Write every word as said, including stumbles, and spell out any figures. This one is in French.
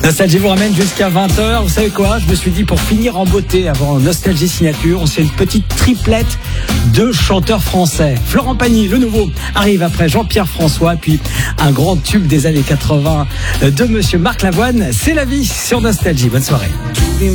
Nostalgie vous ramène jusqu'à vingt heures. Vous savez quoi? Je me suis dit, pour finir en beauté avant Nostalgie Signature, on se fait une petite triplette de chanteurs français. Florent Pagny, le nouveau, arrive après Jean-Pierre François, puis un grand tube des années quatre-vingts de Monsieur Marc Lavoine. C'est la vie sur Nostalgie. Bonne soirée.